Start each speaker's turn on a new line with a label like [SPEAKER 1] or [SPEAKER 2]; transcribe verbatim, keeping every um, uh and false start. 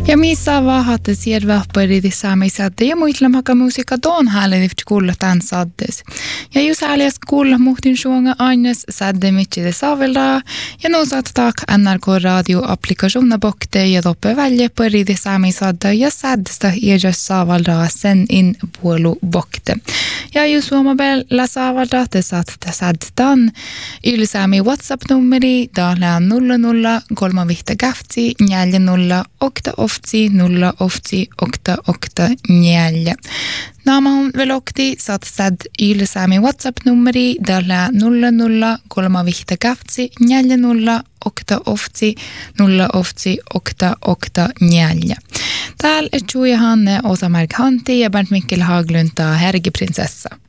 [SPEAKER 1] Ja missä vahatte siedvahpari saami sadde ja muitlam haka musiikka tuon häälivt kuulla tämän saddes. Ja jos häälijas kuulla muhtin suonga aines sadde mitchide saavelraa ja nu saatetaak N R K radio-applikationer bokte ja toppe välje pari saami sadde ja saddesta ejas saavelraa sen in puolu bokte. Ja jos suomabella saavelraa te saatte saddetan ylsaami WhatsApp-nummeri daalaa nolla nolla kolme vihta gaftsi neljä nolla okta ofti nolla ofti okta okta neljä. Naama on velokti saat sad ylsaami WhatsApp-nummeri daalaa nolla nolla kolme vihta gaftsi neljä nolla okta ofti nolla ofti okta okta neljä. Täällä Juja Hanne, Åsa Mark Hanti ja Bernt Mikkel Haglund ta Hergeprinsessa.